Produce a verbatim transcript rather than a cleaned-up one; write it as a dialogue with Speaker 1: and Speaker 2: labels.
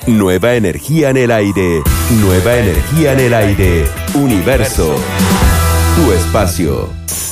Speaker 1: Nueva energía en el aire. Nueva energía en el aire. Universo. Tu espacio.